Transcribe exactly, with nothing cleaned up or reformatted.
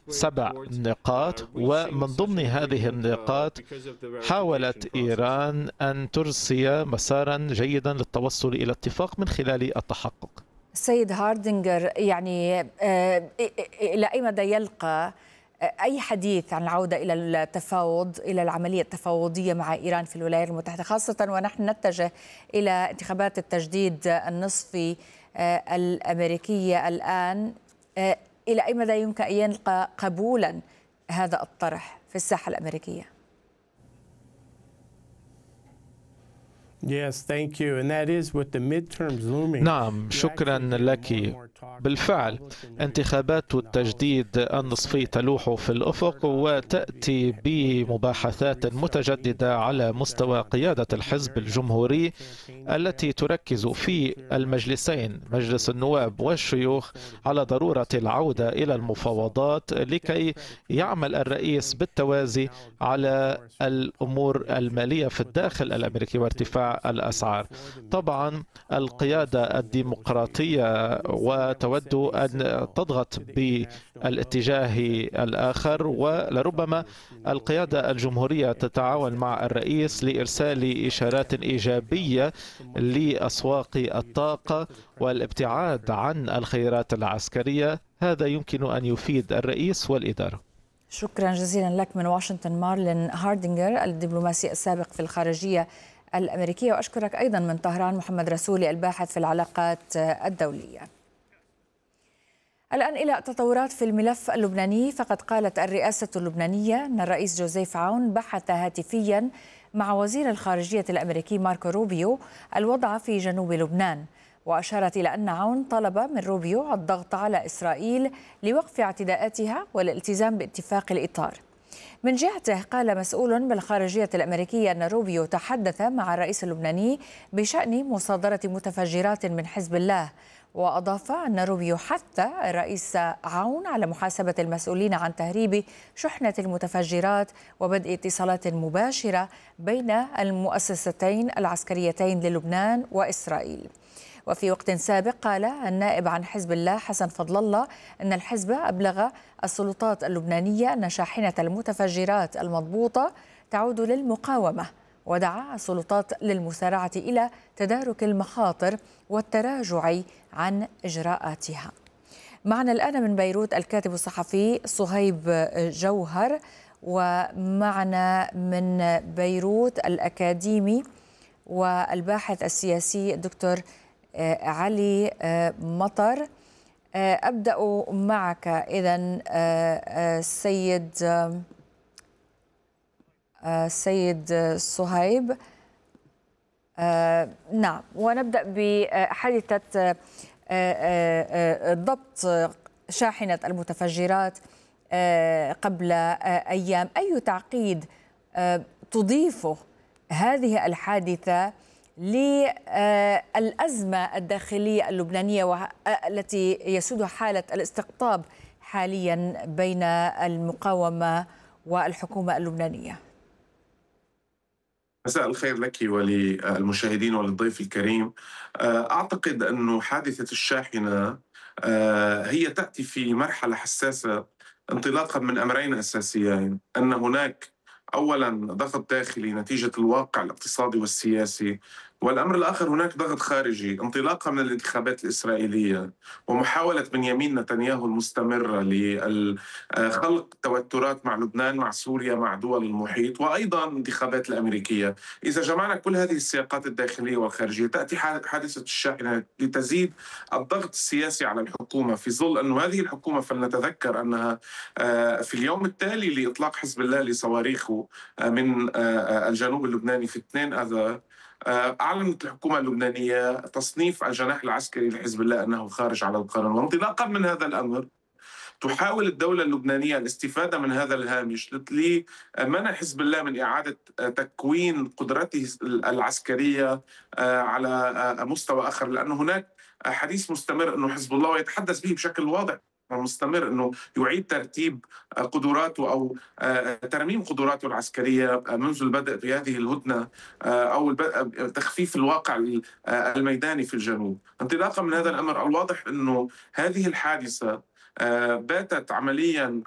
سبع نقاط، ومن ضمن هذه النقاط حاولت إيران أن ترسي مسارا جيدا للتوصل إلى اتفاق من خلال التحقق. سيد هاردينجر، يعني إلى أي مدى يلقى أي حديث عن العودة إلى التفاوض، إلى العملية التفاوضية مع إيران في الولايات المتحدة، خاصة ونحن نتجه إلى انتخابات التجديد النصفي الأمريكية الآن، إلى أي مدى يمكن أن يلقى قبولا هذا الطرح في الساحة الأمريكية؟ نعم، شكرا لك. بالفعل انتخابات التجديد النصفي تلوح في الأفق، وتأتي بمباحثات متجددة على مستوى قيادة الحزب الجمهوري التي تركز في المجلسين، مجلس النواب والشيوخ، على ضرورة العودة إلى المفاوضات لكي يعمل الرئيس بالتوازي على الأمور المالية في الداخل الأمريكي وارتفاع الأسعار. طبعا القيادة الديمقراطية وتود أن تضغط بالاتجاه الآخر، ولربما القيادة الجمهورية تتعاون مع الرئيس لإرسال إشارات إيجابية لأسواق الطاقة والابتعاد عن الخيارات العسكرية. هذا يمكن أن يفيد الرئيس والإدارة. شكرا جزيلا لك من واشنطن مارلين هاردينجر، الدبلوماسي السابق في الخارجية الأمريكية. وأشكرك أيضا من طهران محمد رسولي، الباحث في العلاقات الدولية. الآن إلى تطورات في الملف اللبناني، فقد قالت الرئاسة اللبنانية أن الرئيس جوزيف عون بحث هاتفيا مع وزير الخارجية الأمريكي ماركو روبيو الوضع في جنوب لبنان، وأشارت إلى أن عون طلب من روبيو الضغط على إسرائيل لوقف اعتداءاتها والالتزام باتفاق الإطار. من جهته قال مسؤول بالخارجية الأمريكية أن روبيو تحدث مع الرئيس اللبناني بشأن مصادرة متفجرات من حزب الله، وأضاف أن روبيو حث الرئيس عون على محاسبة المسؤولين عن تهريب شحنة المتفجرات وبدء اتصالات مباشرة بين المؤسستين العسكريتين للبنان وإسرائيل. وفي وقت سابق قال النائب عن حزب الله حسن فضل الله أن الحزب أبلغ السلطات اللبنانية أن شاحنة المتفجرات المضبوطة تعود للمقاومة، ودعا السلطات للمسارعة إلى تدارك المخاطر والتراجع عن إجراءاتها. معنا الآن من بيروت الكاتب الصحفي صهيب جوهر، ومعنا من بيروت الأكاديمي والباحث السياسي الدكتور علي مطر. أبدأ معك إذن السيد السيد صهيب. نعم، ونبدأ بحادثة ضبط شاحنة المتفجرات قبل أيام. أي تعقيد تضيفه هذه الحادثة للأزمة الداخلية اللبنانية التي يسودها حالة الاستقطاب حاليا بين المقاومة والحكومة اللبنانية؟ مساء الخير لك وللمشاهدين وللضيف الكريم. أعتقد أن حادثة الشاحنة هي تأتي في مرحلة حساسة انطلاقا من أمرين أساسيين: أن هناك أولاً ضغط داخلي نتيجة الواقع الاقتصادي والسياسي، والأمر الآخر هناك ضغط خارجي انطلاقا من الانتخابات الإسرائيلية ومحاولة بنيامين نتنياهو المستمرة لخلق توترات مع لبنان، مع سوريا، مع دول المحيط، وأيضا الانتخابات الأمريكية. إذا جمعنا كل هذه السياقات الداخلية والخارجية تأتي حادثة الشاحنة لتزيد الضغط السياسي على الحكومة، في ظل أن هذه الحكومة فلنتذكر أنها في اليوم التالي لإطلاق حزب الله لصواريخه من الجنوب اللبناني في اثنين آذار أعلنت الحكومة اللبنانية تصنيف الجناح العسكري لحزب الله أنه خارج على القانون. وانطلاقا من هذا الأمر تحاول الدولة اللبنانية الاستفادة من هذا الهامش لمنع حزب الله من إعادة تكوين قدرته العسكرية على مستوى آخر، لأن هناك حديث مستمر أنه حزب الله ويتحدث به بشكل واضح مستمر أنه يعيد ترتيب قدراته أو ترميم قدراته العسكرية منذ البدء بهذه الهدنة أو تخفيف الواقع الميداني في الجنوب. انطلاقا من هذا الأمر الواضح أنه هذه الحادثة باتت عمليا